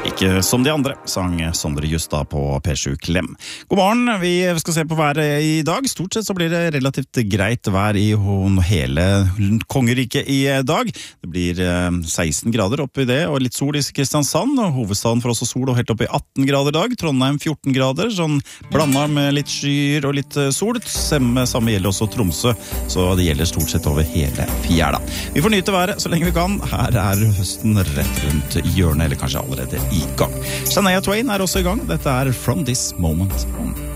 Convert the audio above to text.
Ikke som de andre, sang Sondre Justad på P7 Klem. God morgen, vi skal se på været i dag. Stort sett så blir det relativt greit vær i hele kongeriket i dag. Det blir 16 grader oppi det, og litt sol i Kristiansand, og hovedstaden får også sol og helt oppi 18 grader i dag. Trondheim 14 grader, sånn blandet med litt skyer og litt sol. Samme gjelder også Tromsø, så det gjelder stort sett over hele fjæra. Vi får nyte været så lenge vi kan. Her er høsten rett rundt hjørnet, eller kanskje allerede i gang. Shania Twain er også i gang. Dette er From This Moment On.